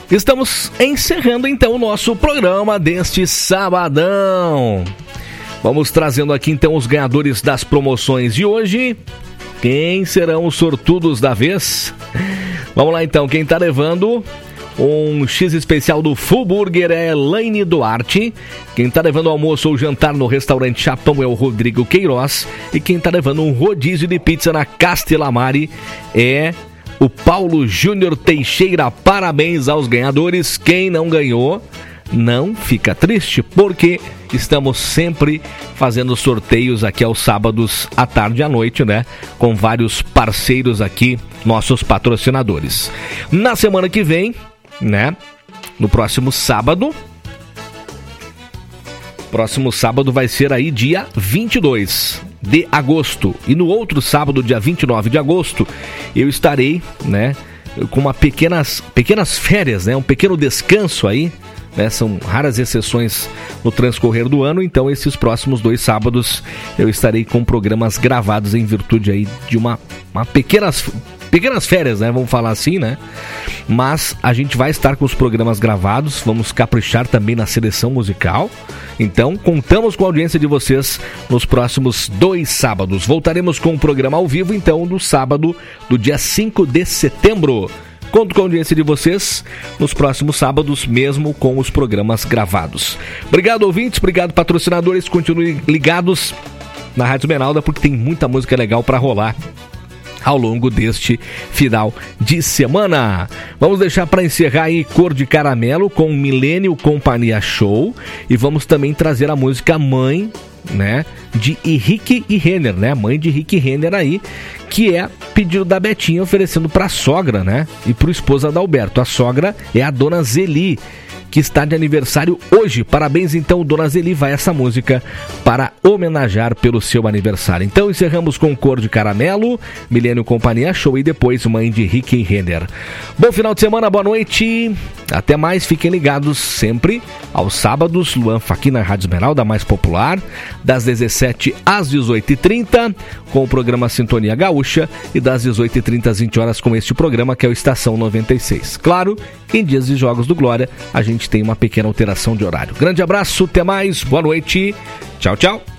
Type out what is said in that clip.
Estamos encerrando então o nosso programa deste sabadão. Vamos trazendo aqui então os ganhadores das promoções de hoje. Quem serão os sortudos da vez? Vamos lá então, quem tá levando um X especial do Full Burger é Elaine Duarte. Quem tá levando almoço ou jantar no restaurante Chapão é o Rodrigo Queiroz. E quem tá levando um rodízio de pizza na Castelamare é o Paulo Júnior Teixeira. Parabéns aos ganhadores. Quem não ganhou, não fica triste, porque estamos sempre fazendo sorteios aqui aos sábados à tarde e à noite, né? Com vários parceiros aqui, nossos patrocinadores. Na semana que vem, né? No próximo sábado vai ser aí dia 22 de agosto. E no outro sábado, dia 29 de agosto, eu estarei, né? Com uma pequenas férias, né? Um pequeno descanso aí, né? São raras exceções no transcorrer do ano, então esses próximos 2 sábados eu estarei com programas gravados em virtude aí de uma pequenas férias, né? Vamos falar assim, né? Mas a gente vai estar com os programas gravados, vamos caprichar também na seleção musical. Então, contamos com a audiência de vocês nos próximos 2 sábados. Voltaremos com o programa ao vivo, então, no sábado do dia 5 de setembro. Conto com a audiência de vocês nos próximos sábados, mesmo com os programas gravados. Obrigado, ouvintes, obrigado, patrocinadores. Continuem ligados na Rádio Esmeralda, porque tem muita música legal para rolar ao longo deste final de semana. Vamos deixar para encerrar aí Cor de Caramelo com Milênio Companhia Show, e vamos também trazer a música Mãe, né, de Henrique e Renner, né? Mãe de Henrique e Renner aí, que é pedido da Betinha oferecendo para a sogra, né? E para o esposo Adalberto. A sogra é a dona Zeli, que está de aniversário hoje. Parabéns então, dona Zeli, vai essa música para homenagear pelo seu aniversário. Então encerramos com Cor de Caramelo, Milênio Companhia Show e depois Mãe de Henrique e Renner. Bom final de semana, boa noite, até mais, fiquem ligados sempre aos sábados, Luan Fachin na Rádio Esmeralda, mais popular, das 17 às 18h30, com o programa Sintonia Gaúcha, e das 18h30 às 20 horas com este programa, que é o Estação 96. Claro, em dias de Jogos do Glória, a gente tem uma pequena alteração de horário. Grande abraço, até mais, boa noite, tchau, tchau.